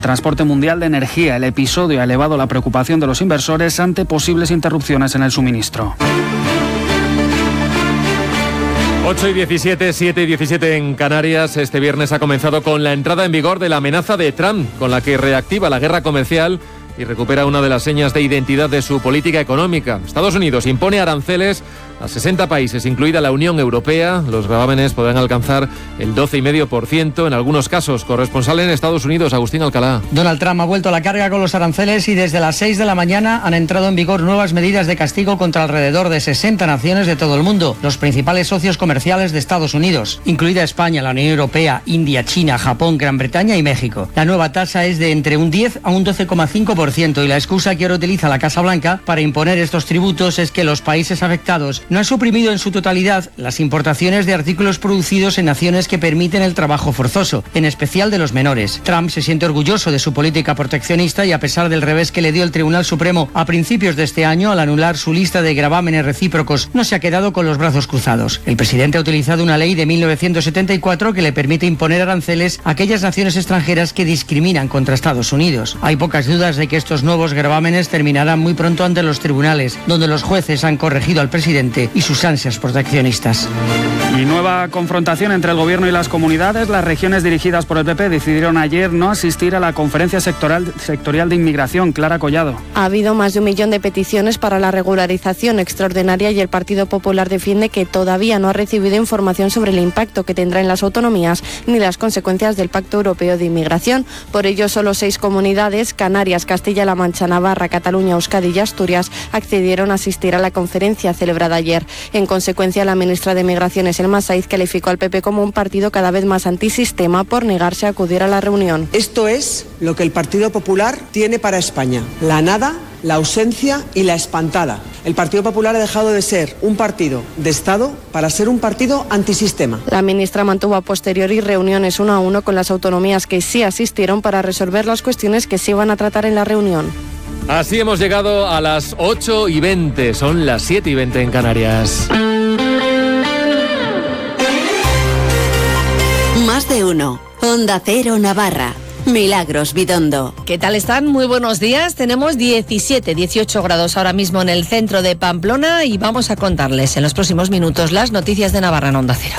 Transporte mundial de energía. El episodio ha elevado la preocupación de los inversores ante posibles interrupciones en el suministro. 8:17, 7:17 en Canarias. Este viernes ha comenzado con la entrada en vigor de la amenaza de Trump, con la que reactiva la guerra comercial y recupera una de las señas de identidad de su política económica. Estados Unidos impone aranceles a 60 países, incluida la Unión Europea. Los gravámenes podrán alcanzar el 12,5% en algunos casos. Corresponsal en Estados Unidos, Agustín Alcalá. Donald Trump ha vuelto a la carga con los aranceles y desde las 6 de la mañana han entrado en vigor nuevas medidas de castigo contra alrededor de 60 naciones de todo el mundo, los principales socios comerciales de Estados Unidos, incluida España, la Unión Europea, India, China, Japón, Gran Bretaña y México. La nueva tasa es de entre un 10 a un 12,5% y la excusa que ahora utiliza la Casa Blanca para imponer estos tributos es que los países afectados no han suprimido en su totalidad las importaciones de artículos producidos en naciones que permiten el trabajo forzoso, en especial de los menores. Trump se siente orgulloso de su política proteccionista y a pesar del revés que le dio el Tribunal Supremo a principios de este año al anular su lista de gravámenes recíprocos, no se ha quedado con los brazos cruzados. El presidente ha utilizado una ley de 1974 que le permite imponer aranceles a aquellas naciones extranjeras que discriminan contra Estados Unidos. Hay pocas dudas de que estos nuevos gravámenes terminarán muy pronto ante los tribunales, donde los jueces han corregido al presidente y sus ansias proteccionistas. Y nueva confrontación entre el gobierno y las comunidades. Las regiones dirigidas por el PP decidieron ayer no asistir a la conferencia sectorial de inmigración. Clara Collado. Ha habido más de 1 millón de peticiones para la regularización extraordinaria y el Partido Popular defiende que todavía no ha recibido información sobre el impacto que tendrá en las autonomías ni las consecuencias del Pacto Europeo de Inmigración. Por ello, solo 6 comunidades, Canarias, Castilla-La Mancha, Navarra, Cataluña, Euskadi y Asturias, accedieron a asistir a la conferencia celebrada ayer. En consecuencia, la ministra de Migraciones, Elma Saiz, calificó al PP como un partido cada vez más antisistema por negarse a acudir a la reunión. Esto es lo que el Partido Popular tiene para España: la nada, la ausencia y la espantada. El Partido Popular ha dejado de ser un partido de Estado para ser un partido antisistema. La ministra mantuvo a posteriori reuniones 1 a 1 con las autonomías que sí asistieron para resolver las cuestiones que se iban a tratar en la reunión. Así hemos llegado a las 8:20, son las 7:20 en Canarias. Más de uno. Onda Cero Navarra. Milagros Bidondo. ¿Qué tal están? Muy buenos días. Tenemos 18 grados ahora mismo en el centro de Pamplona y vamos a contarles en los próximos minutos las noticias de Navarra en Onda Cero.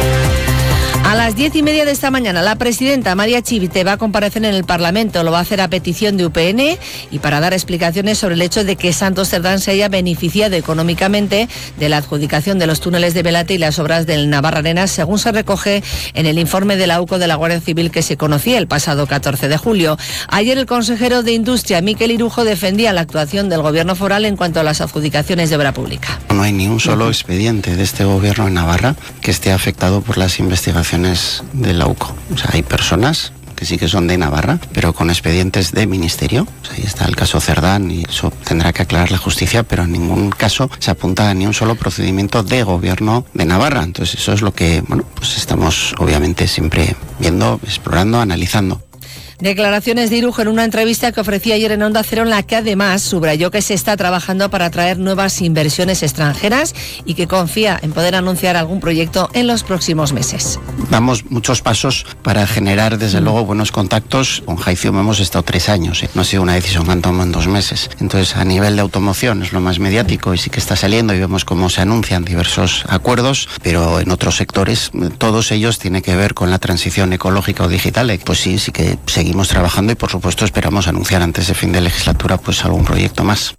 A las 10:30 de esta mañana, la presidenta María Chivite va a comparecer en el Parlamento. Lo va a hacer a petición de UPN y para dar explicaciones sobre el hecho de que Santos Cerdán se haya beneficiado económicamente de la adjudicación de los túneles de Belate y las obras del Navarra Arenas, según se recoge en el informe de la UCO de la Guardia Civil que se conocía el pasado 14 de julio. Ayer el consejero de Industria, Miquel Irujo, defendía la actuación del Gobierno foral en cuanto a las adjudicaciones de obra pública. No hay ni un solo expediente de este Gobierno en Navarra que esté afectado por las investigaciones de la UCO. O sea, hay personas que sí que son de Navarra, pero con expedientes de ministerio. O sea, ahí está el caso Cerdán y eso tendrá que aclarar la justicia, pero en ningún caso se apunta a ni un solo procedimiento de Gobierno de Navarra. Entonces eso es lo que, pues estamos obviamente siempre viendo, explorando, analizando. Declaraciones de Irujo en una entrevista que ofrecía ayer en Onda Cero, en la que además subrayó que se está trabajando para atraer nuevas inversiones extranjeras y que confía en poder anunciar algún proyecto en los próximos meses. Damos muchos pasos para generar, desde luego, buenos contactos. Con Jaicium hemos estado 3 años, no ha sido una decisión que han tomado en 2 meses. Entonces, a nivel de automoción es lo más mediático y sí que está saliendo y vemos cómo se anuncian diversos acuerdos, pero en otros sectores, todos ellos tienen que ver con la transición ecológica o digital. Pues sí que seguimos trabajando y por supuesto esperamos anunciar antes de fin de legislatura pues algún proyecto más.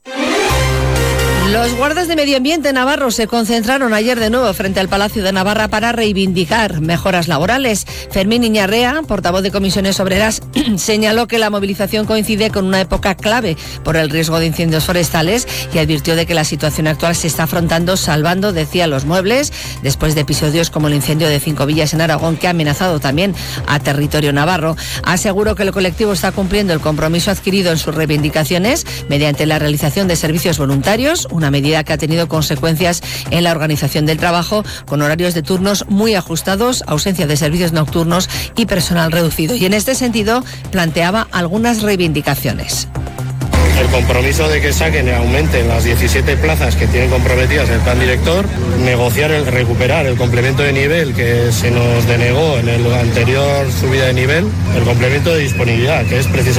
Los guardas de medio ambiente navarros se concentraron ayer de nuevo frente al Palacio de Navarra para reivindicar mejoras laborales. Fermín Iñarrea, portavoz de Comisiones Obreras, señaló que la movilización coincide con una época clave por el riesgo de incendios forestales y advirtió de que la situación actual se está afrontando salvando, decía, los muebles, después de episodios como el incendio de 5 villas en Aragón, que ha amenazado también a territorio navarro. Aseguró que el colectivo está cumpliendo el compromiso adquirido en sus reivindicaciones mediante la realización de servicios voluntarios, una medida que ha tenido consecuencias en la organización del trabajo, con horarios de turnos muy ajustados, ausencia de servicios nocturnos y personal reducido. Y en este sentido planteaba algunas reivindicaciones. el compromiso de que saquen y aumenten las 17 plazas que tienen comprometidas en el plan director, negociar recuperar el complemento de nivel que se nos denegó en el anterior subida de nivel, el complemento de disponibilidad, que es precisamente